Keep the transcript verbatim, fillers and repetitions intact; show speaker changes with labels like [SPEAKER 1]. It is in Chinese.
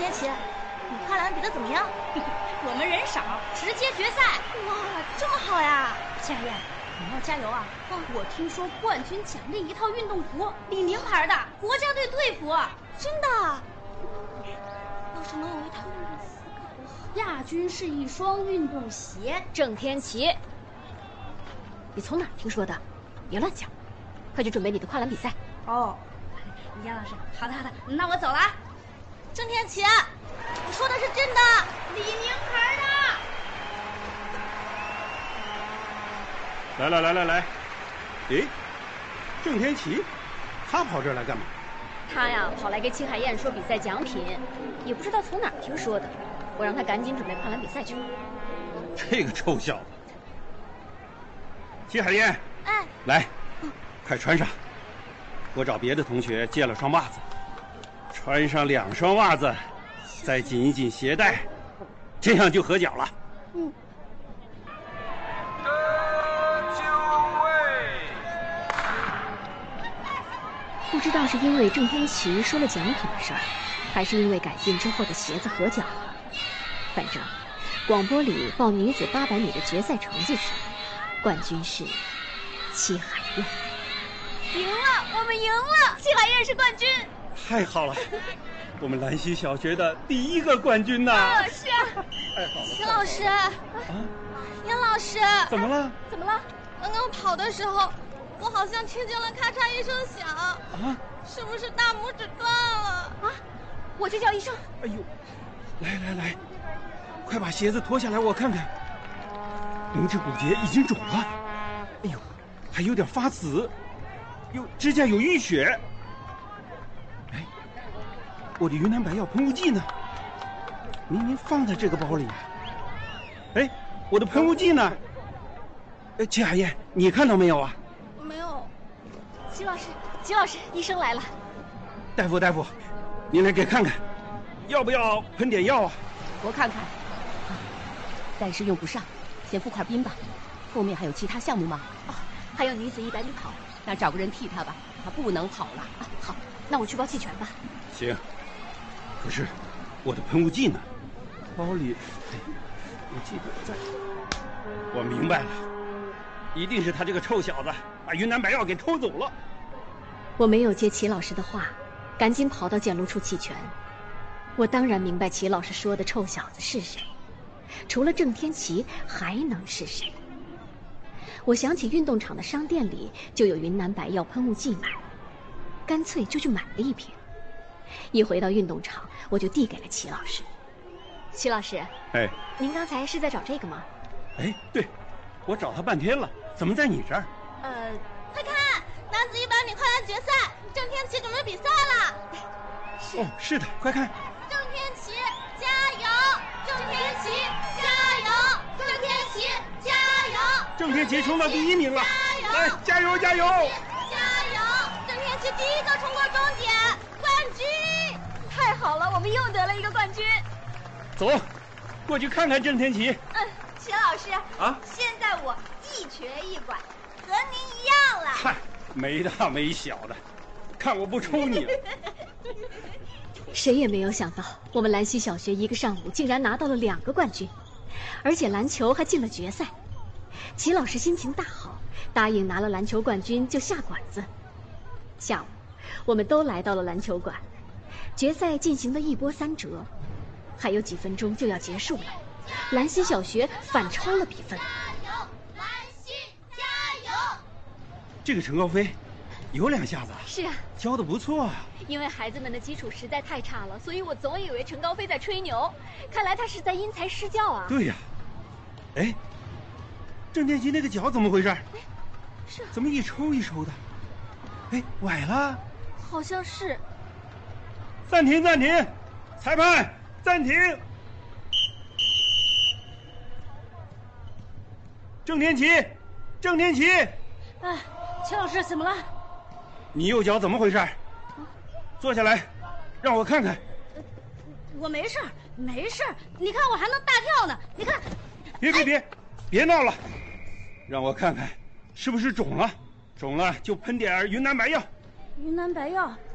[SPEAKER 1] 天琪，你跨栏比的怎么样？
[SPEAKER 2] 我们人少，直接决赛。
[SPEAKER 1] 哇，这么好呀！
[SPEAKER 2] 夏燕，你要加油啊！哦、我听说冠军奖励一套运动服，领名牌的国家队队服。
[SPEAKER 1] 真的？要是能有一套运动服该多好！
[SPEAKER 2] 亚军是一双运动鞋。郑天琪，你从哪儿听说的？别乱讲，快去准备你的跨栏比赛。
[SPEAKER 1] 哦，
[SPEAKER 2] 严老师，好的好的，那我走了啊。
[SPEAKER 1] 郑天琪，我说的是真的，
[SPEAKER 2] 领名牌的。
[SPEAKER 3] 来来来来来，诶，郑天琪，他跑这儿来干嘛？
[SPEAKER 2] 他呀，跑来给齐海燕说比赛奖品，也不知道从哪儿听说的。我让他赶紧准备跨栏比赛去。
[SPEAKER 3] 这个臭小子！齐海燕，
[SPEAKER 1] 哎，
[SPEAKER 3] 来，快穿上。我找别的同学借了双袜子，穿上两双袜子，再紧一紧鞋带，这样就合脚了。
[SPEAKER 1] 嗯。
[SPEAKER 2] 不知道是因为郑天琪说了奖品的事儿，还是因为改进之后的鞋子合脚了。反正广播里报女子八百米的决赛成绩是，冠军是齐海燕。
[SPEAKER 1] 赢了，我们赢了！齐海燕是冠军。
[SPEAKER 3] 太好了，我们兰溪小学的第一个冠军呐！
[SPEAKER 1] 啊，是啊。
[SPEAKER 3] 太好了。
[SPEAKER 1] 秦老师，啊，严老师，
[SPEAKER 3] 怎么了？
[SPEAKER 1] 怎么了？刚刚跑的时候，我好像听见了咔嚓一声响。啊？是不是大拇指断了？
[SPEAKER 2] 啊！我去叫医生。
[SPEAKER 3] 哎呦，来来来，快把鞋子脱下来，我看看。拇指骨节已经肿了，哎呦，还有点发紫，有指甲有淤血。哎，我的云南白药喷雾剂呢？明明放在这个包里。哎，我的喷雾剂呢？哎，齐海燕，你看到没有啊？
[SPEAKER 1] 没有。
[SPEAKER 2] 齐老师，齐老师，医生来了。
[SPEAKER 3] 大夫，大夫，您来给看看，要不要喷点药啊？
[SPEAKER 2] 我看看，啊，暂时用不上，先服块冰吧。后面还有其他项目吗？哦，还有女子一百米跑，那找个人替他吧，他不能跑了啊。好，那我去报弃权吧。
[SPEAKER 3] 行，可是我的喷雾剂呢？包里，我记得在。我明白了，一定是他这个臭小子把云南白药给偷走了。
[SPEAKER 2] 我没有接齐老师的话，赶紧跑到检录处弃权。我当然明白齐老师说的臭小子是谁，除了郑天琪还能是谁？我想起运动场的商店里就有云南白药喷雾剂买，干脆就去买了一瓶。一回到运动场，我就递给了齐老师。齐老师，
[SPEAKER 3] 哎，
[SPEAKER 2] 您刚才是在找这个吗？
[SPEAKER 3] 哎，对，我找他半天了，怎么在你这儿？
[SPEAKER 1] 呃，快看，男子一百米跨栏决赛，郑天琪准备比赛了。
[SPEAKER 2] 是
[SPEAKER 3] 哦，是的，快看。
[SPEAKER 1] 郑天琪加油！郑天琪加油！郑天琪加油！
[SPEAKER 3] 郑天琪冲到第一名了，来，加油加油！
[SPEAKER 1] 加油！郑天琪第一个冲过终点，冠军！
[SPEAKER 2] 太好了，我们又得了一个冠军。
[SPEAKER 3] 走，过去看看郑天琪。
[SPEAKER 1] 嗯，齐老师
[SPEAKER 3] 啊，
[SPEAKER 1] 现在我一瘸一拐，和您一样了。
[SPEAKER 3] 嗨，没大没小的，看我不抽你了。
[SPEAKER 2] 谁也没有想到，我们兰溪小学一个上午竟然拿到了两个冠军，而且篮球还进了决赛。齐老师心情大好，答应拿了篮球冠军就下馆子。下午，我们都来到了篮球馆，决赛进行的一波三折，还有几分钟就要结束了。兰溪小学反超了比分。
[SPEAKER 1] 加油，兰溪加油！
[SPEAKER 3] 这个陈高飞有两下子。
[SPEAKER 2] 是啊，
[SPEAKER 3] 教的不错啊。
[SPEAKER 2] 因为孩子们的基础实在太差了，所以我总以为陈高飞在吹牛，看来他是在因材施教啊。
[SPEAKER 3] 对呀，哎，郑天琪那个脚怎么回事？
[SPEAKER 2] 是
[SPEAKER 3] 怎么一抽一抽的？哎，崴了？
[SPEAKER 1] 好像是。
[SPEAKER 3] 暂停暂停，裁判暂停。郑天琪，郑天琪，
[SPEAKER 2] 哎，齐老师怎么了？
[SPEAKER 3] 你右脚怎么回事？坐下来，让我看看。
[SPEAKER 2] 我没事没事，你看我还能大跳呢。你看，
[SPEAKER 3] 别别别，别闹了，让我看看，是不是肿了？肿了就喷点云南白药。
[SPEAKER 2] 云南白药